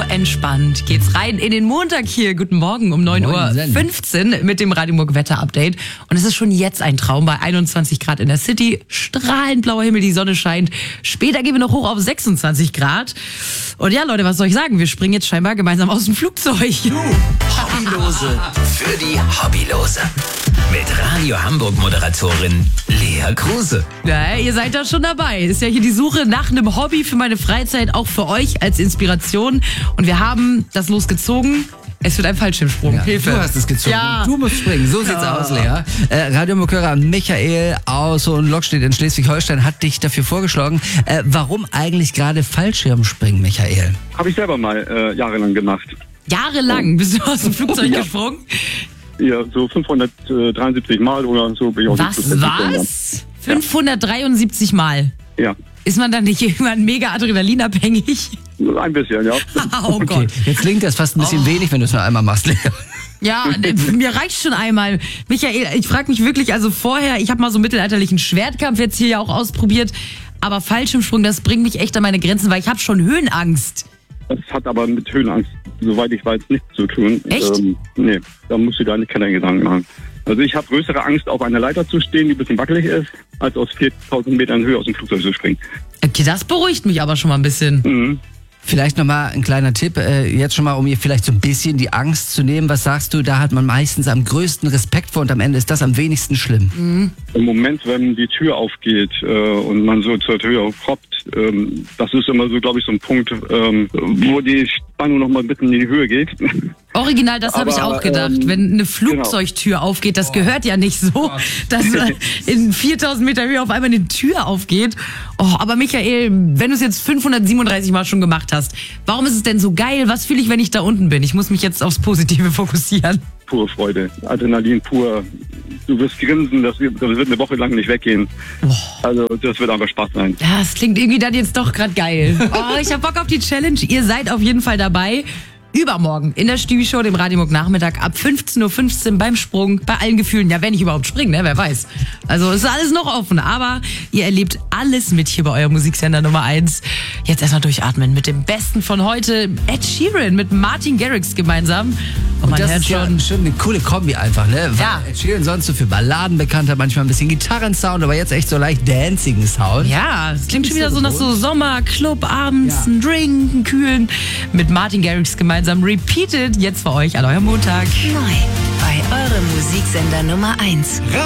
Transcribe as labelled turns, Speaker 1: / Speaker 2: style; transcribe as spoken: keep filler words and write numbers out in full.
Speaker 1: entspannt geht's rein in den Montag hier. Guten Morgen um neun Uhr fünfzehn mit dem Radio Muck Wetter-Update. Und es ist schon jetzt ein Traum bei einundzwanzig Grad in der City. Strahlend blauer Himmel, die Sonne scheint. Später gehen wir noch hoch auf sechsundzwanzig Grad. Und ja, Leute, was soll ich sagen? Wir springen jetzt scheinbar gemeinsam aus dem Flugzeug.
Speaker 2: Hobbylose für die Hobbylose. Mit Radio Hamburg-Moderatorin Lea Kruse.
Speaker 1: Ja, ihr seid da schon dabei. Ist ja hier die Suche nach einem Hobby für meine Freizeit, auch für euch als Inspiration. Und wir haben das losgezogen. Es wird ein Fallschirmsprung.
Speaker 3: Ja,
Speaker 1: Hilfe.
Speaker 3: Du hast es gezogen.
Speaker 1: Ja.
Speaker 3: Du musst springen. So sieht's
Speaker 1: Ja.
Speaker 3: aus, Lea. Äh, Radiomuckhörer Michael aus Hohenlockstedt in Schleswig-Holstein hat dich dafür vorgeschlagen. Äh, warum eigentlich gerade Fallschirmspringen, Michael?
Speaker 4: Habe ich selber mal äh, jahrelang gemacht.
Speaker 1: Jahrelang bist du aus dem Flugzeug
Speaker 4: Ja.
Speaker 1: gesprungen?
Speaker 4: Ja, so fünfhundertdreiundsiebzig Mal oder so bin ich aus dem
Speaker 1: Was,
Speaker 4: Flugzeug gesprungen.
Speaker 1: was? fünfhundertdreiundsiebzig Mal.
Speaker 4: Ja,
Speaker 1: Ist man dann nicht irgendwann mega adrenalinabhängig?
Speaker 4: ein bisschen, ja.
Speaker 1: Oh
Speaker 3: Okay,
Speaker 1: Gott.
Speaker 3: jetzt klingt das fast ein bisschen
Speaker 1: Oh.
Speaker 3: wenig, wenn du es nur einmal machst, Lea.
Speaker 1: Ja, ne, mir reicht schon einmal. Michael, ich frage mich wirklich, also vorher, ich habe mal so mittelalterlichen Schwertkampf jetzt hier ja auch ausprobiert, aber Fallschirmsprung, das bringt mich echt an meine Grenzen, weil ich habe schon Höhenangst.
Speaker 4: Das hat aber mit Höhenangst, soweit ich weiß, nichts zu tun.
Speaker 1: Echt?
Speaker 4: Ähm, nee, da musst du dir eigentlich keine Gedanken machen. Also ich habe größere Angst, auf einer Leiter zu stehen, die ein bisschen wackelig ist, als aus viertausend Metern Höhe aus dem Flugzeug zu springen.
Speaker 1: Okay, das beruhigt mich aber schon mal ein bisschen.
Speaker 4: Mhm.
Speaker 3: Vielleicht nochmal ein kleiner Tipp, äh, jetzt schon mal, um ihr vielleicht so ein bisschen die Angst zu nehmen. Was sagst du, da hat man meistens am größten Respekt vor und am Ende ist das am wenigsten schlimm?
Speaker 4: Im Moment, wenn die Tür aufgeht äh, und man so zur Tür hoppt, ähm, das ist immer so, glaube ich, so ein Punkt, ähm, wo die Spannung noch mal ein bisschen in die Höhe geht.
Speaker 1: Original, das habe ich
Speaker 4: Aber,
Speaker 1: auch gedacht.
Speaker 4: ähm,
Speaker 1: Wenn eine Flugzeugtür aufgeht, das gehört ja nicht so, dass äh, in viertausend Meter Höhe auf einmal eine Tür aufgeht. Oh, aber Michael, wenn du es jetzt fünfhundertsiebenunddreißig Mal schon gemacht hast, warum ist es denn so geil? Was fühle ich, wenn ich da unten bin? Ich muss mich jetzt aufs Positive fokussieren.
Speaker 4: Pure Freude, Adrenalin pur. Du wirst grinsen, das wird, das wird eine Woche lang nicht weggehen. Also das wird einfach Spaß sein.
Speaker 1: Ja, das klingt irgendwie dann jetzt doch gerade geil. Oh, ich hab Bock auf die Challenge. Ihr seid auf jeden Fall dabei. Übermorgen in der Stübi-Show, dem Radio Muck Nachmittag ab fünfzehn Uhr fünfzehn beim Sprung. Bei allen Gefühlen, ja, wenn ich überhaupt springe, ne, wer weiß. Also ist alles noch offen, aber ihr erlebt alles mit hier bei eurem Musiksender Nummer eins. Jetzt erstmal durchatmen mit dem Besten von heute, Ed Sheeran mit Martin Garrix gemeinsam. Und man
Speaker 3: Das
Speaker 1: hört
Speaker 3: ist ja
Speaker 1: schon,
Speaker 3: schon eine coole Kombi einfach, ne? Weil
Speaker 1: Ja.
Speaker 3: Ed Sheeran sonst so für Balladen bekannt hat, manchmal ein bisschen Gitarrensound, aber jetzt echt so leicht dancigen Sound.
Speaker 1: ja, es klingt
Speaker 3: Ist
Speaker 1: schon wieder
Speaker 3: so
Speaker 1: so nach so Sommer, Club, abends,
Speaker 3: Ja.
Speaker 1: ein Drink, einen kühlen. Mit Martin Garrix gemeinsam Repeated, jetzt für euch an eurem Montag.
Speaker 5: Neu bei eurem Musiksender Nummer eins.